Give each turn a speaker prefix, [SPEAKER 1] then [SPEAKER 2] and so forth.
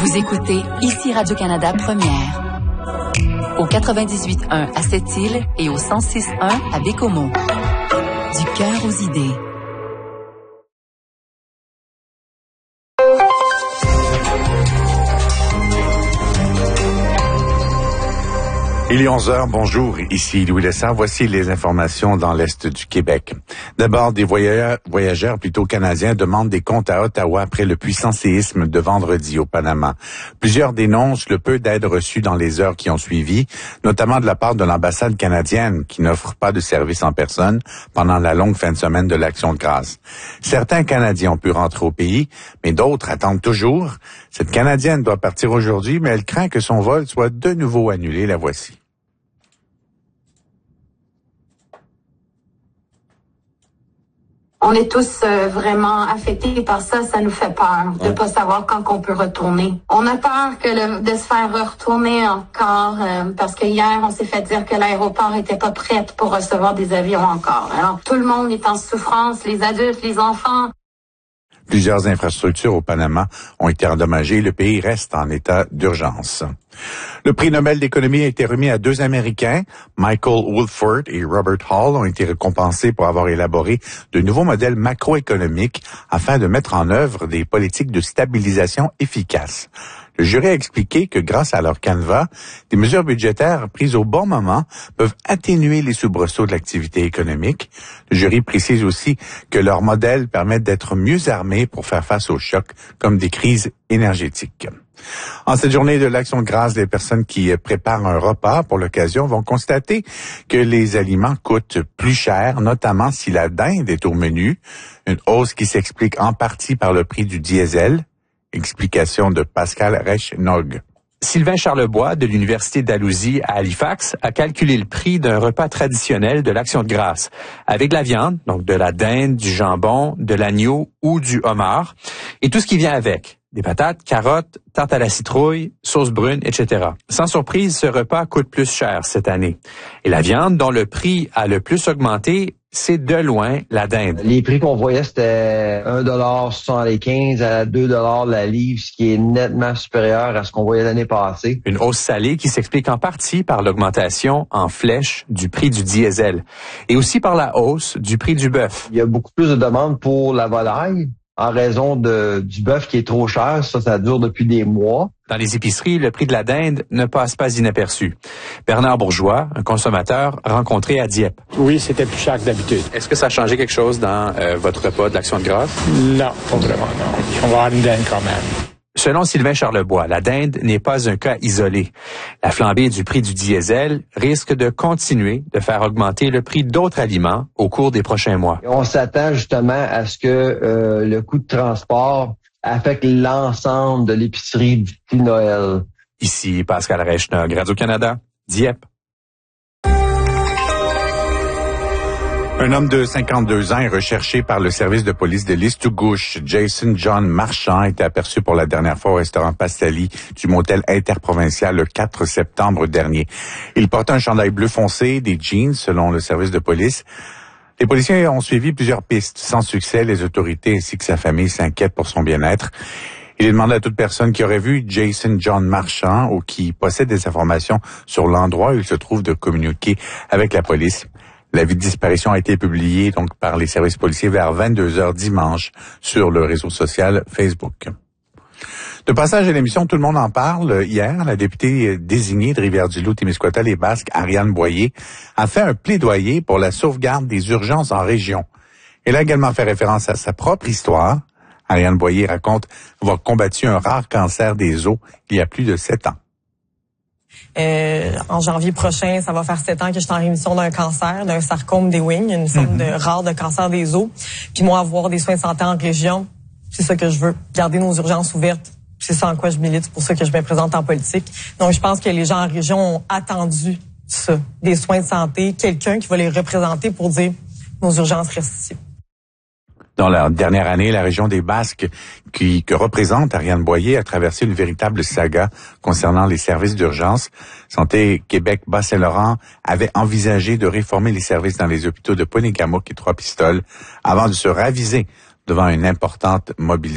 [SPEAKER 1] Vous écoutez ici Radio-Canada Première. Au 98.1 à Sept-Îles et au 106.1 à Bécomo. Du cœur aux idées.
[SPEAKER 2] Il est 11h, bonjour, ici Louis Lessard. Voici les informations dans l'Est du Québec. D'abord, des voyageurs plutôt canadiens demandent des comptes à Ottawa après le puissant séisme de vendredi au Panama. Plusieurs dénoncent le peu d'aide reçue dans les heures qui ont suivi, notamment de la part de l'ambassade canadienne qui n'offre pas de service en personne pendant la longue fin de semaine de l'Action de grâce. Certains Canadiens ont pu rentrer au pays, mais d'autres attendent toujours. Cette Canadienne doit partir aujourd'hui, mais elle craint que son vol soit de nouveau annulé. La voici.
[SPEAKER 3] On est tous vraiment affectés par ça. Ça nous fait peur de pas savoir quand on peut retourner. On a peur de se faire retourner encore parce que hier, on s'est fait dire que l'aéroport était pas prêt pour recevoir des avions encore. Alors, tout le monde est en souffrance, les adultes, les enfants.
[SPEAKER 2] Plusieurs infrastructures au Panama ont été endommagées. Le pays reste en état d'urgence. Le prix Nobel d'économie a été remis à deux Américains. Michael Woolford et Robert Hall ont été récompensés pour avoir élaboré de nouveaux modèles macroéconomiques afin de mettre en œuvre des politiques de stabilisation efficaces. Le jury a expliqué que grâce à leur canevas, des mesures budgétaires prises au bon moment peuvent atténuer les soubresauts de l'activité économique. Le jury précise aussi que leurs modèles permettent d'être mieux armés pour faire face aux chocs comme des crises énergétiques. En cette journée de l'Action de grâce, les personnes qui préparent un repas pour l'occasion vont constater que les aliments coûtent plus cher, notamment si la dinde est au menu, une hausse qui s'explique en partie par le prix du diesel. Explication de Pascal Reich-Nog.
[SPEAKER 4] Sylvain Charlebois de l'Université d'Alousie à Halifax a calculé le prix d'un repas traditionnel de l'Action de grâce avec de la viande, donc de la dinde, du jambon, de l'agneau ou du homard et tout ce qui vient avec. Des patates, carottes, tarte à la citrouille, sauce brune, etc. Sans surprise, ce repas coûte plus cher cette année. Et la viande dont le prix a le plus augmenté, c'est de loin la dinde.
[SPEAKER 5] Les prix qu'on voyait, c'était $1,75 à $2 la livre, ce qui est nettement supérieur à ce qu'on voyait l'année passée.
[SPEAKER 4] Une hausse salée qui s'explique en partie par l'augmentation en flèche du prix du diesel et aussi par la hausse du prix du bœuf.
[SPEAKER 5] Il y a beaucoup plus de demandes pour la volaille en raison du bœuf qui est trop cher. Ça dure depuis des mois.
[SPEAKER 4] Dans les épiceries, le prix de la dinde ne passe pas inaperçu. Bernard Bourgeois, un consommateur rencontré à Dieppe.
[SPEAKER 6] Oui, c'était plus cher que d'habitude.
[SPEAKER 4] Est-ce que ça a changé quelque chose dans votre repas de l'Action de grâce?
[SPEAKER 6] Non, pas vraiment, non. On va avoir une dinde quand même.
[SPEAKER 4] Selon Sylvain Charlebois, la dinde n'est pas un cas isolé. La flambée du prix du diesel risque de continuer de faire augmenter le prix d'autres aliments au cours des prochains mois.
[SPEAKER 5] On s'attend justement à ce que le coût de transport affecte l'ensemble de l'épicerie du petit Noël.
[SPEAKER 4] Ici Pascal Reich-Nog, Radio-Canada, Dieppe.
[SPEAKER 2] Un homme de 52 ans est recherché par le service de police de Listugouche. Jason John Marchand a été aperçu pour la dernière fois au restaurant Pastali du motel interprovincial le 4 septembre dernier. Il portait un chandail bleu foncé, des jeans selon le service de police. Les policiers ont suivi plusieurs pistes. Sans succès, les autorités ainsi que sa famille s'inquiètent pour son bien-être. Il est demandé à toute personne qui aurait vu Jason John Marchand ou qui possède des informations sur l'endroit où il se trouve de communiquer avec la police. L'avis de disparition a été publié donc par les services policiers vers 22h dimanche sur le réseau social Facebook. De passage à l'émission, tout le monde en parle. Hier, la députée désignée de Rivière-du-Loup, Témiscouata, les Basques, Ariane Boyer, a fait un plaidoyer pour la sauvegarde des urgences en région. Elle a également fait référence à sa propre histoire. Ariane Boyer raconte avoir combattu un rare cancer des os il y a plus de 7 ans.
[SPEAKER 7] En janvier prochain, ça va faire 7 ans que je suis en rémission d'un cancer, d'un sarcome des Wing, une sorte de rare de cancer des os. Puis moi, avoir des soins de santé en région, c'est ça que je veux, garder nos urgences ouvertes. C'est ça en quoi je milite, c'est pour ça que je me présente en politique. Donc, je pense que les gens en région ont attendu ça, des soins de santé, quelqu'un qui va les représenter pour dire nos urgences restent ici.
[SPEAKER 2] Dans la dernière année, la région des Basques, que représente Ariane Boyer, a traversé une véritable saga concernant les services d'urgence. Santé Québec Bas-Saint-Laurent avait envisagé de réformer les services dans les hôpitaux de Ponégamouk et Trois-Pistoles avant de se raviser devant une importante mobilisation.